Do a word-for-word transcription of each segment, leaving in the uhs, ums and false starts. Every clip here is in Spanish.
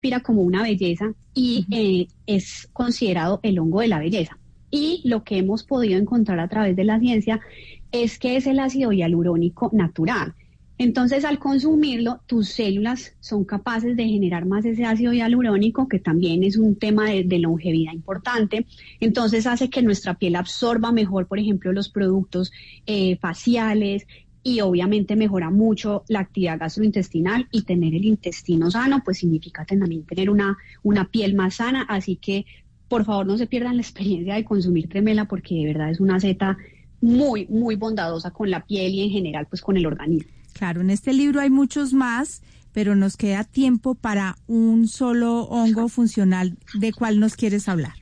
inspira como una belleza y uh-huh. eh, es considerado el hongo de la belleza. Y lo que hemos podido encontrar a través de la ciencia es que es el ácido hialurónico natural. Entonces, al consumirlo, tus células son capaces de generar más ese ácido hialurónico, que también es un tema de, de longevidad importante. Entonces, hace que nuestra piel absorba mejor, por ejemplo, los productos eh, faciales, y obviamente mejora mucho la actividad gastrointestinal, y tener el intestino sano, pues significa también tener una, una piel más sana. Así que, por favor, no se pierdan la experiencia de consumir Tremela, porque de verdad es una seta muy, muy bondadosa con la piel y en general, pues con el organismo. Claro, en este libro hay muchos más, pero nos queda tiempo para un solo hongo funcional. ¿De cuál nos quieres hablar?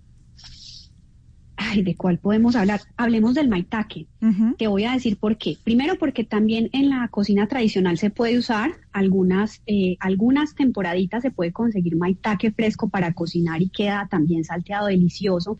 Ay, ¿de cuál podemos hablar? Hablemos del maitake. Uh-huh. Te voy a decir por qué. Primero, porque también en la cocina tradicional se puede usar, algunas eh, algunas temporaditas se puede conseguir maitake fresco para cocinar y queda también salteado delicioso.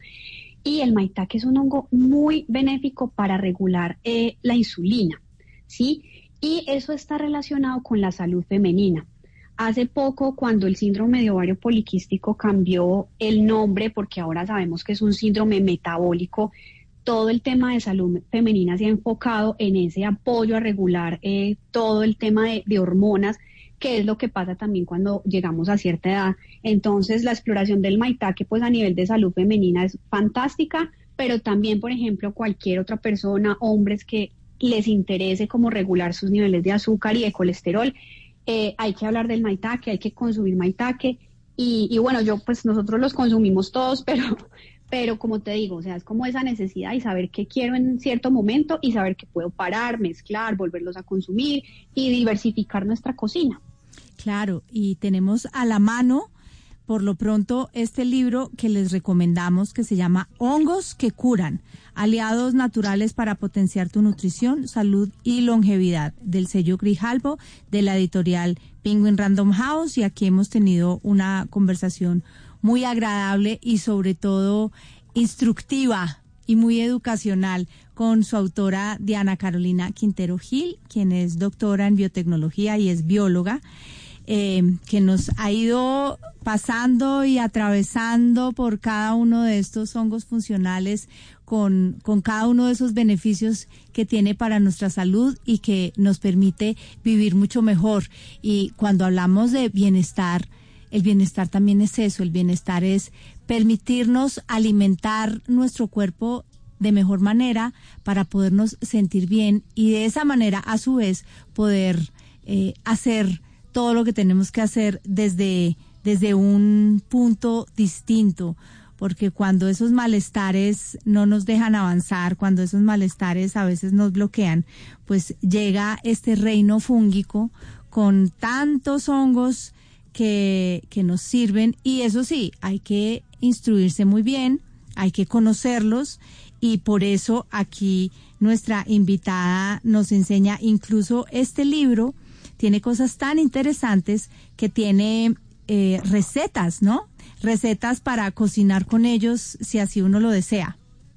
Y el maitake es un hongo muy benéfico para regular eh, la insulina, ¿sí? Y eso está relacionado con la salud femenina. Hace poco, cuando el síndrome de ovario poliquístico cambió el nombre, porque ahora sabemos que es un síndrome metabólico, todo el tema de salud femenina se ha enfocado en ese apoyo a regular eh, todo el tema de, de hormonas, que es lo que pasa también cuando llegamos a cierta edad. Entonces, la exploración del maitake, pues a nivel de salud femenina es fantástica, pero también, por ejemplo, cualquier otra persona, hombres que les interese como regular sus niveles de azúcar y de colesterol, eh, hay que hablar del maitake, hay que consumir maitake, y, y bueno, yo pues nosotros los consumimos todos, pero, pero como te digo, o sea, es como esa necesidad y saber qué quiero en cierto momento y saber que puedo parar, mezclar, volverlos a consumir y diversificar nuestra cocina. Claro, y tenemos a la mano, por lo pronto, este libro que les recomendamos, que se llama Hongos que curan, aliados naturales para potenciar tu nutrición, salud y longevidad, del sello Grijalbo, de la editorial Penguin Random House. Y aquí hemos tenido una conversación muy agradable y sobre todo instructiva y muy educacional con su autora Diana Carolina Quintero Gil, quien es doctora en biotecnología y es bióloga. Eh, que nos ha ido pasando y atravesando por cada uno de estos hongos funcionales con, con cada uno de esos beneficios que tiene para nuestra salud y que nos permite vivir mucho mejor. Y cuando hablamos de bienestar, el bienestar también es eso, el bienestar es permitirnos alimentar nuestro cuerpo de mejor manera para podernos sentir bien y de esa manera a su vez poder eh, hacer todo lo que tenemos que hacer desde, desde un punto distinto, porque cuando esos malestares no nos dejan avanzar, cuando esos malestares a veces nos bloquean, pues llega este reino fúngico con tantos hongos que, que nos sirven, y eso sí, hay que instruirse muy bien, hay que conocerlos, y por eso aquí nuestra invitada nos enseña incluso este libro. Tiene cosas tan interesantes que tiene eh, recetas, ¿no? Recetas para cocinar con ellos si así uno lo desea.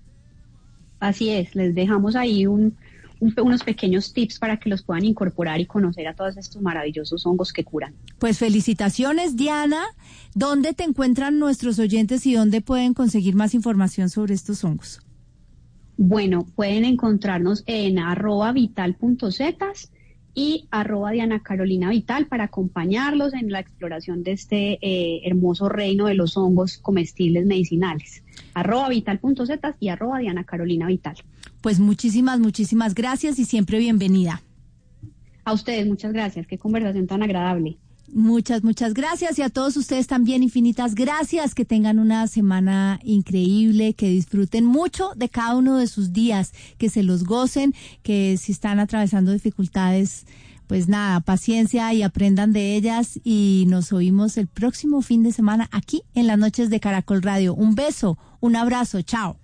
Así es, les dejamos ahí un, un, unos pequeños tips para que los puedan incorporar y conocer a todos estos maravillosos hongos que curan. Pues felicitaciones, Diana. ¿Dónde te encuentran nuestros oyentes y dónde pueden conseguir más información sobre estos hongos? Bueno, pueden encontrarnos en arroba vital.zetas y arroba Diana Carolina Vital para acompañarlos en la exploración de este eh, hermoso reino de los hongos comestibles medicinales. Arroba vital.zetas y arroba Diana Carolina Vital. Pues muchísimas, muchísimas gracias y siempre bienvenida. A ustedes, muchas gracias. Qué conversación tan agradable. Muchas, muchas gracias, y a todos ustedes también infinitas gracias. Que tengan una semana increíble, que disfruten mucho de cada uno de sus días, que se los gocen, que si están atravesando dificultades, pues nada, paciencia y aprendan de ellas, y nos oímos el próximo fin de semana aquí en las noches de Caracol Radio. Un beso, un abrazo, chao.